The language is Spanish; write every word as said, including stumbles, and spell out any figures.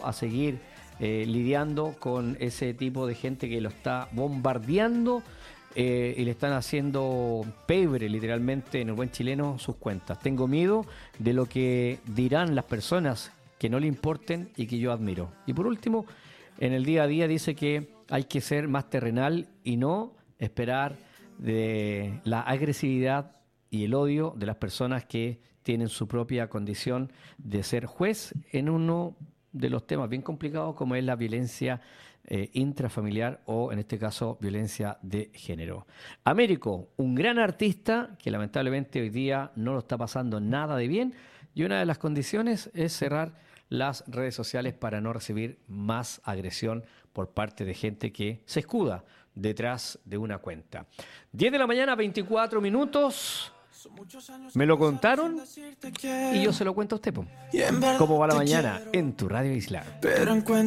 a seguir eh, lidiando con ese tipo de gente que lo está bombardeando eh, y le están haciendo pebre, literalmente, en el buen chileno, sus cuentas. Tengo miedo de lo que dirán las personas que no le importen y que yo admiro. Y por último, en el día a día dice que hay que ser más terrenal y no esperar de la agresividad y el odio de las personas que tienen su propia condición de ser juez en uno de los temas bien complicados como es la violencia eh, intrafamiliar o en este caso violencia de género. Américo, un gran artista que lamentablemente hoy día no lo está pasando nada de bien y una de las condiciones es cerrar las redes sociales para no recibir más agresión por parte de gente que se escuda detrás de una cuenta. diez de la mañana, veinticuatro minutos. Me lo contaron y yo se lo cuento a usted. ¿Cómo va la mañana en tu Radio Isla?